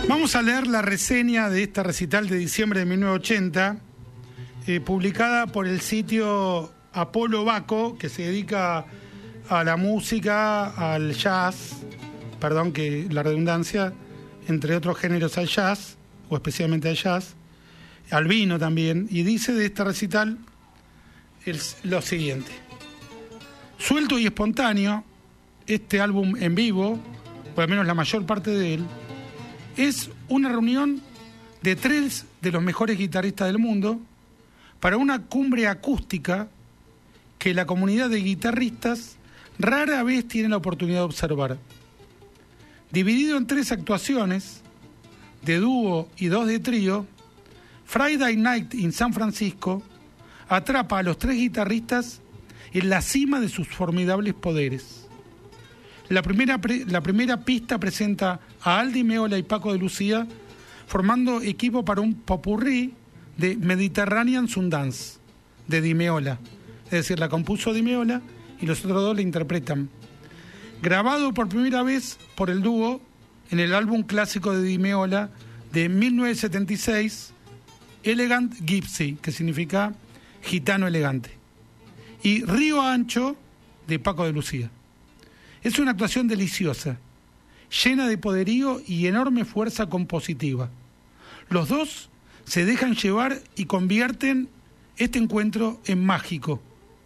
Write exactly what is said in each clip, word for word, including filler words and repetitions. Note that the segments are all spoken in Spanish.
Vamos a leer la reseña de esta recital de diciembre de mil novecientos ochenta, eh, publicada por el sitio Apolo Baco, que se dedica a la música, al jazz, perdón que la redundancia, entre otros géneros al jazz, o especialmente al jazz, al vino también, y dice de esta recital el, lo siguiente: suelto y espontáneo, este álbum en vivo, o al menos la mayor parte de él, es una reunión de tres de los mejores guitarristas del mundo para una cumbre acústica que la comunidad de guitarristas rara vez tiene la oportunidad de observar. Dividido en tres actuaciones, de dúo y dos de trío, Friday Night in San Francisco atrapa a los tres guitarristas en la cima de sus formidables poderes. La primera, pre, la primera pista presenta a Al Di Meola y Paco de Lucía formando equipo para un popurrí de Mediterranean Sundance de Di Meola. Es decir, la compuso Di Meola y los otros dos la interpretan. Grabado por primera vez por el dúo en el álbum clásico de Di Meola de mil novecientos setenta y seis, Elegant Gypsy, que significa gitano elegante, y Río Ancho de Paco de Lucía. Es una actuación deliciosa, llena de poderío y enorme fuerza compositiva. Los dos se dejan llevar y convierten este encuentro en mágico.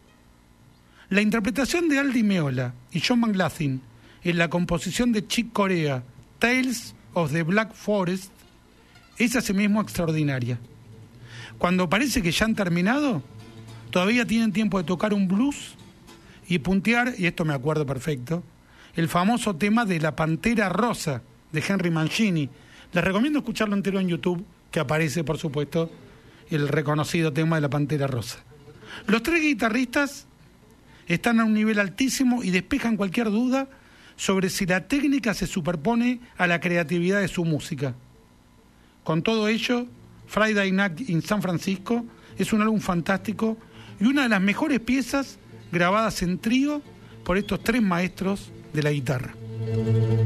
La interpretación de Al Di Meola y John McLaughlin en la composición de Chick Corea, Tales of the Black Forest, es asimismo extraordinaria. Cuando parece que ya han terminado, todavía tienen tiempo de tocar un blues y puntear, y esto me acuerdo perfecto, el famoso tema de La Pantera Rosa de Henry Mancini. Les recomiendo escucharlo entero en YouTube, que aparece, por supuesto, el reconocido tema de La Pantera Rosa. Los tres guitarristas están a un nivel altísimo y despejan cualquier duda sobre si la técnica se superpone a la creatividad de su música. Con todo ello, Friday Night in San Francisco es un álbum fantástico y una de las mejores piezas grabadas en trío por estos tres maestros de la guitarra.